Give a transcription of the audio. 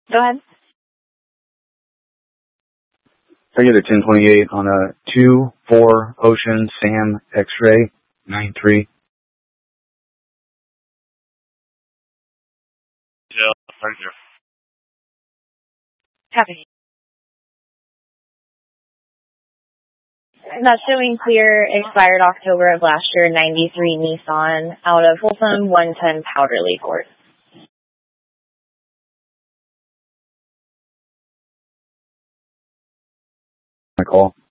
Go ahead. I get a 1028 on a 2-4 Ocean Sam X-Ray 93. Yeah, right here. Copy. That's showing clear, expired October of last year, 93 Nissan out of Folsom, 110 Powderly Court. My call.